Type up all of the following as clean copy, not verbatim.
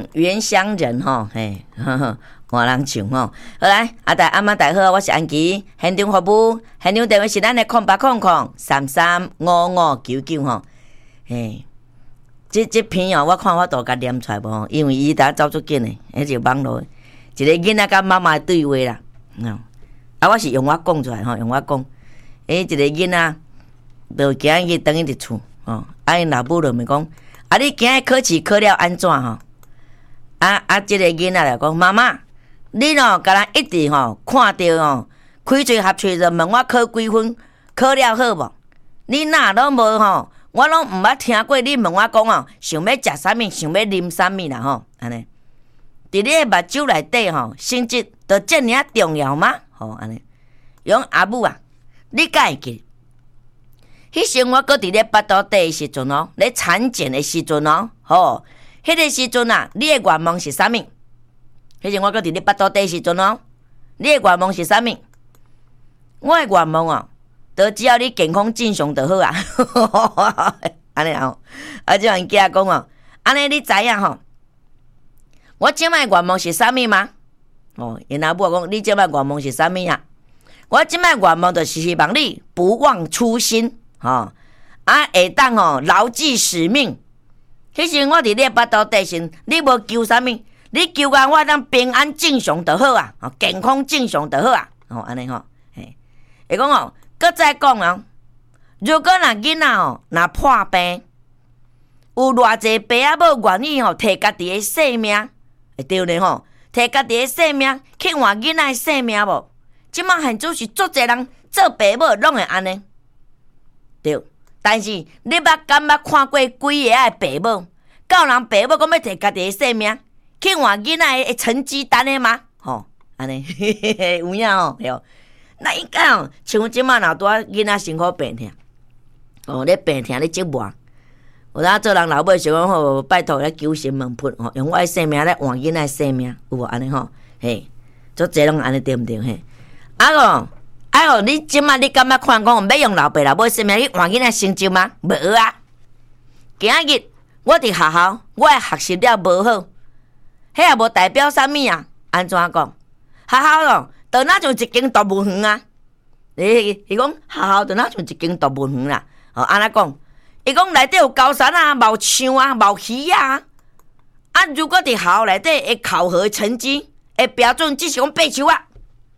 原乡人吼，嘿，换人唱吼。好来，阿大阿妈大好，我是安琪，现场服务，现场电话是咱的0800335599吼。嘿，这篇哦，我看我都甲念出来无吼，因为伊搭走足紧的，迄就网络一个囡仔甲妈妈对话啦。啊，我是用我讲出来吼，用我讲，一个囡仔就今日等于伫厝吼，啊，因老母就问讲，啊，你今日考试考了安怎吼？这个囡仔来讲，妈妈，你喏，甲人一直吼看到吼，开嘴合喙就问我考几分，考了好无？你哪拢无吼？我拢毋捌听过你问我讲哦，想要食啥物，想要啉啥物啦吼，安尼。伫你目睭内底吼，成绩都遮尔重要吗？吼，安尼。用阿母啊，你敢会记？迄时我搁伫咧腹肚底的时阵哦，咧产检的时阵哦，吼，迄个时阵啊，你的愿望是啥物？迄时我搁伫咧腹肚底的时阵哦，你的愿望是啥物？我的愿望哦，都只要你健康正常就好啊。安尼吼，啊，这样囝讲哦，安尼你知影吼？我即摆愿望是啥物吗？哦，因阿母讲，你即摆愿望是啥物啊？我即摆愿望就是希望你不忘初心，吼，会当吼牢记使命。迄时我伫咧腹肚底时，你无求啥物？你求讲我当平安正常就好啊，健康正常就好啊，吼，安尼吼，嘿，会讲哦，搁再讲哦，如果若囡仔哦，若破病，有偌济爸仔母愿意吼，摕家己的性命，会对呢吼，摕家己的性命去换囡仔的性命无？即摆现做是足侪人做爸母拢会安尼，对。但是你敢捌看过几个的爸母？教人爸母讲要摕家己的性命去换囡仔的成绩单的吗？吼，安尼有影吼，对。那应该哦，像即摆若拄仔囡仔身躯病痛，哦，咧病痛咧折磨，有当做人老母想讲吼，拜托咧求神问卜吼，用我的性命咧换囡仔的性命，有无安尼吼？嘿，足侪拢安尼对毋对？嘿，你即摆你敢捌看讲要用老爸老母的性命去换囡仔成就吗？无啊！今日我伫学校，我的学习了无好，迄也无代表啥物啊？安怎讲？学校咯，就若像一间动物园啊！伊讲学校就若像一间动物园啦。哦，安怎讲？伊讲内底有高山啊，毛象啊，毛鱼啊。啊，如果伫学校内底会考核成绩的标准，只是讲爬树啊。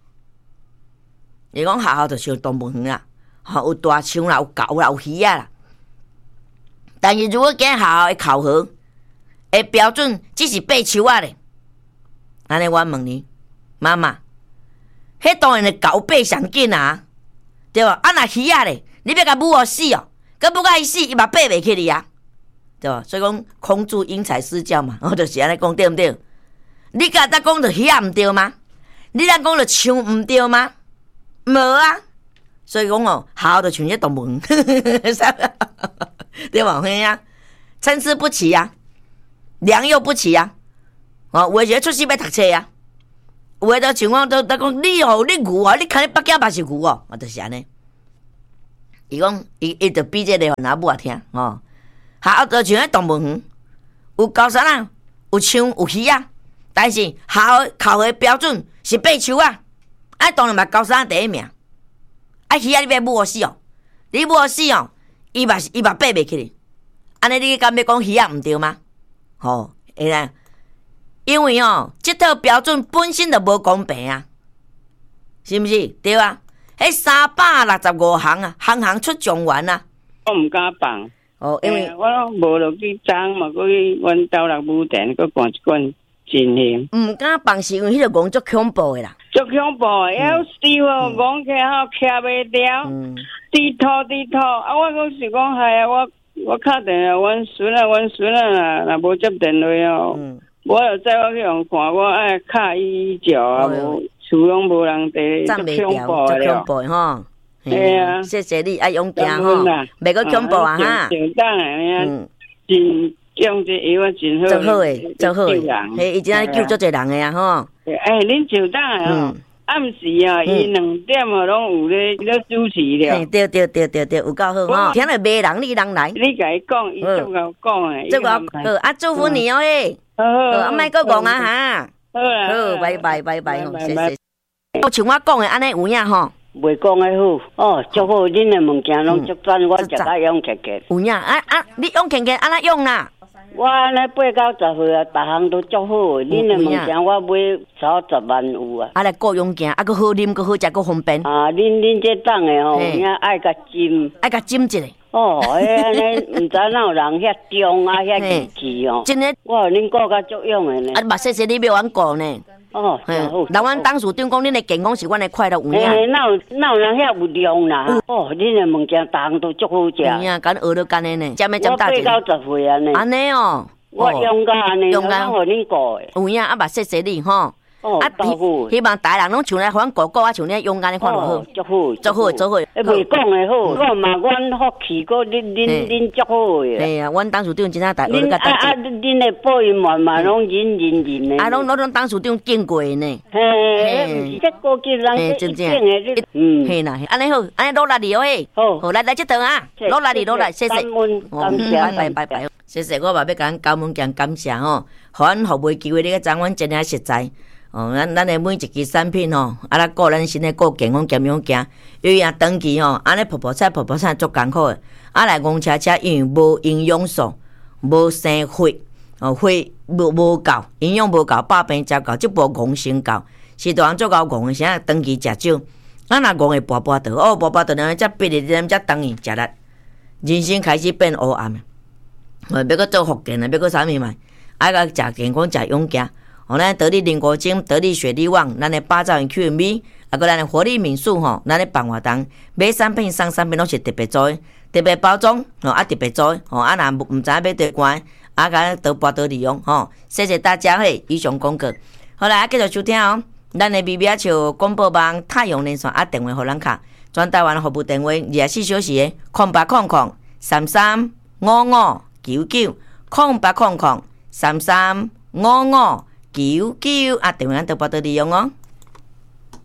伊讲学校就像动物园啦，吼，有大象啦，有狗啦，有鱼啊啦。但是如果今学校的考核的标准只是爬树啊咧，安尼我问你，妈妈，迄当然是狗爬上紧啊，对吧？啊，若鱼啊咧，你要甲母互死哦，佮母甲伊死，伊嘛爬袂起哩啊，对吧？所以讲空注因材施教嘛，我就是安尼讲，对毋对？你甲咱讲着鱼啊毋对吗？你咱讲着象毋对吗？无啊，所以讲哦，学校就像只动物园，对吧？嘿啊，参差不齐啊，良莠不齐啊。哦，有诶出世要读册啊，有诶就像讲讲你哦，你牛哦，你看你北京嘛是牛哦，就是安尼。伊讲伊就比这个阿母也听哦，学校就像动物园，有高山啊，有象有鱼啊，但是学校考核标准是爬树啊。啊，当然嘛，高山第一名。啊，鱼啊，你要母互死哦！你母互死哦，伊嘛爬袂起哩。安尼你敢要讲鱼啊毋对吗？吼，会啦，因为哦，这套标准本身就无公平啊，是毋是？对啊，迄365行啊，行行出状元啊。 我毋敢放。 哦，因为我无落去争嘛，搁去阮斗六武店，搁看一罐真形。 毋敢放是因为迄个戆足恐怖的啦。 足恐怖的，要死哦！讲起吼徛袂牢，低头。啊，我讲是讲系啊，我敲电话阮孙啊，若无接电话哦，我就载我去互看，我爱敲119啊，无厝拢无人地，足恐怖的了。 吼。 系啊， 谢谢你爱勇敢吼，袂个恐怖啊哈。 上当的，真种这药啊，真好。真好诶，真好诶。嘿，伊真爱救足侪人诶啊吼。 恁上当诶吼， 暗时啊，伊2点啊，拢有咧主持了。 对，有够好吼！听了骂人，你人来。 你甲伊讲，伊足够讲诶。 足够好啊！祝福你哦诶！ 好， 啊，莫搁讲啊哈！ 好啦， 好，拜拜，谢谢。像我讲诶，安尼有影吼。 袂讲诶好哦，足好，恁诶物件拢足赞，我食甲用客客。 有影你用客客安怎用啦？ 我安尼8、9、10岁啊，逐项都足好诶。恁诶物件我买30万有啊。 啊，来顾用件，啊，搁好啉，搁好食，搁方便。 啊，恁这档诶吼，有影爱甲浸。 爱甲浸一下。 哦，迄安尼毋知哪有人遐中啊，遐义气哦。 真诶， 我互恁顾甲足用诶呢。 啊，目细细你要阮顾呢。 哦，好。 人阮董事长讲，恁的健康是阮的快乐有影。 哪有人遐有量啦？哦，恁的物件逐项都足好食。 有影，敢学了干的呢？占大钱。 我8、9、10岁安尼。 安尼哦。 我用甲安尼， 用甲互恁顾诶。 有影，啊，目细细你吼。 哦， 希望大人拢像来互阮顾顾啊，像你用安尼看落好。 足好， 足好。 袂讲诶好，我嘛阮福气，恁足好诶。 嘿啊，阮董事长真正大学了甲大钱。 恁诶保育嘛拢认。 啊，拢董事长见过呢。 嘿，这高级人真正。嘿啦，安尼好，安尼落来哩哦嘿。好，来佚佗啊，落来，谢谢。拜。谢谢，我嘛要甲高门强感谢吼，互阮服务机会，你个掌阮真正实在。哦，咱的每一支产品吼，啊，咱顾咱身体顾健康兼样行，有影长期吼，安尼泡菜足艰苦的，啊来戆车因为无营养素，无生血，血无够，营养无够，百病才够，即无戆成够，是大人足够戆的，啥长期食少，啊若戆会跋倒，跋倒呢，才逼日咱才等于食力，人生开始变黑暗，要搁做福建啊，要搁啥物嘛，爱甲食健康食养行。咱得力灵果精、得力雪力旺，咱的8兆元 QMB， 啊个咱的活力敏素吼，咱的办活动买产品送产品拢是特别做，特别包装啊特别做啊若毋知影买对关，啊甲多拨多利用吼，谢谢大家嘿，以上广告。好啦，继续收听哦，咱的 BBA 笑广播网太阳连线啊电话互咱卡，全台湾服务电话24小时的0800335599，0800335599啊，电话咱都拨多利用哦。